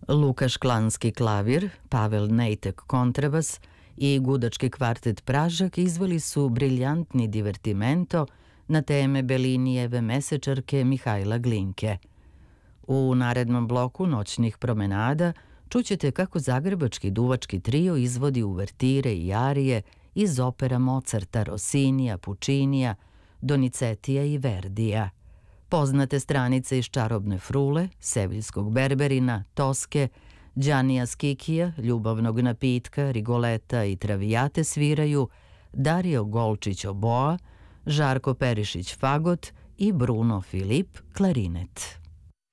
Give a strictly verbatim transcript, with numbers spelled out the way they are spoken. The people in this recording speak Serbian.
Luka Šklanski klavir, Pavel Nejtek kontrabas i gudački kvartet Pražak izveli su briljantni divertimento na teme Bellinijeve mesečarke Mihajla Glinke. U narednom bloku noćnih promenada čućete kako zagrebački duvački trio izvodi uvertire i arije iz opera Mozarta, Rossinija, Puccinija, Donizetija i Verdija. Poznate stranice iz Čarobne frule, Seviljskog berberina, Toske, Đanija Skikija, Ljubavnog napitka, Rigoleta i Travijate sviraju Dario Golčić oboa, Žarko Perišić fagot i Bruno Filip klarinet.